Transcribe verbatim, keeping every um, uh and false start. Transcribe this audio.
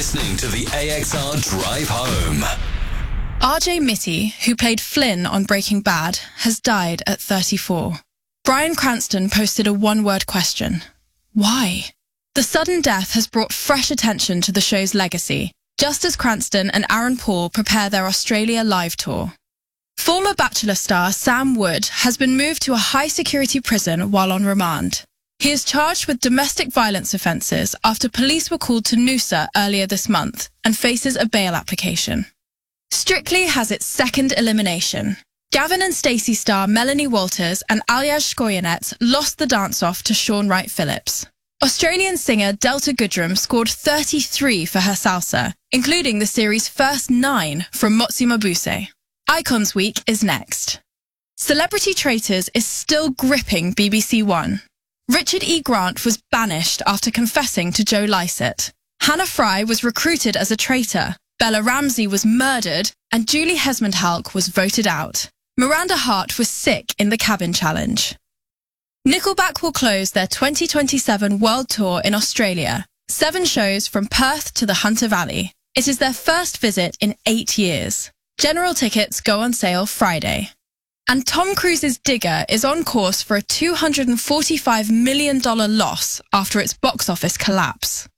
listening to the A X R Drive Home. R J Mitte, who played Flynn on Breaking Bad, has died at thirty-four. Bryan Cranston posted a one-word question. Why? The sudden death has brought fresh attention to the show's legacy, just as Cranston and Aaron Paul prepare their Australia live tour. Former Bachelor star Sam Wood has been moved to a high-security prison while on remand. He is charged with domestic violence offences after police were called to Noosa earlier this month and faces a bail application. Strictly has its second elimination. Gavin and Stacey star Melanie Walters and Aljaz Škorjanec lost the dance-off to Shaun Wright-Phillips. Australian singer Delta Goodrem scored thirty-three for her salsa, including the series' first nine from Motsi Mabuse. Icons Week is next. Celebrity Traitors is still gripping B B C One. Richard E. Grant was banished after confessing to Joe Lycett. Hannah Fry was recruited as a traitor. Bella Ramsey was murdered, and Julie Hesmondhalgh was voted out. Miranda Hart was sick in the Cabin Challenge. Nickelback will close their twenty twenty-seven World Tour in Australia. Seven shows from Perth to the Hunter Valley. It is their first visit in eight years. General tickets go on sale Friday. And Tom Cruise's Digger is on course for a two hundred forty-five million dollars loss after its box office collapse.